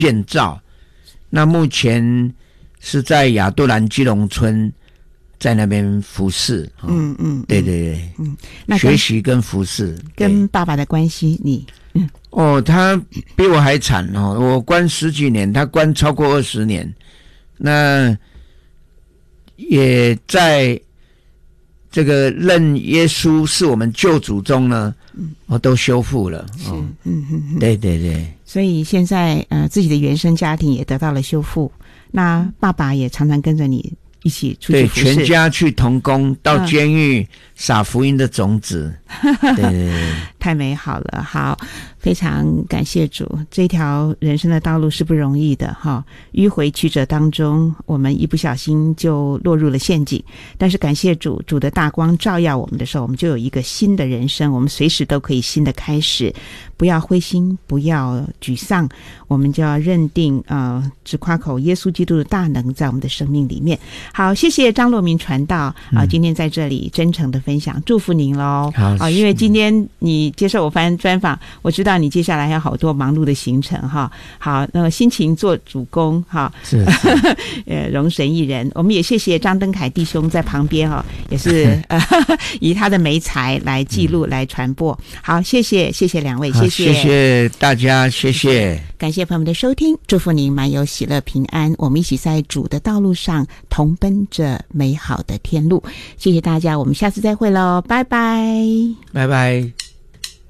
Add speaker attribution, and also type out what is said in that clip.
Speaker 1: 建造。那目前是在亚杜兰基隆村，在那边服侍。对对对，那学习跟服侍。
Speaker 2: 跟爸爸的关系，
Speaker 1: 他比我还惨哦，我关10几年，他关超过20年。那也在这个认耶稣是我们救主中呢，都修复了。对对对。
Speaker 2: 所以现在自己的原生家庭也得到了修复。那爸爸也常常跟着你一起出去服事，
Speaker 1: 对，全家去同工，到监狱撒福音的种子。对对对，
Speaker 2: 太美好了。好，非常感谢主，这条人生的道路是不容易的哈。迂回曲折当中，我们一不小心就落入了陷阱，但是感谢主，主的大光照耀我们的时候，我们就有一个新的人生，我们随时都可以新的开始。不要灰心，不要沮丧，我们就要认定只夸口耶稣基督的大能在我们的生命里面。好，谢谢张若明传道今天在这里真诚的分享，祝福您咯。好，因为今天你接受我专访，我知道你接下来还有好多忙碌的行程哈。好，那心情做主公哈，
Speaker 1: 是
Speaker 2: 容神一人。我们也谢谢张登凯弟兄在旁边也是以他的媒材来记录来传播。好，谢谢两位，
Speaker 1: 谢谢大家，谢谢，
Speaker 2: 感谢朋友们的收听，祝福您满有喜乐平安，我们一起在主的道路上同奔着美好的天路。谢谢大家，我们下次再会咯，拜拜，
Speaker 1: 拜拜。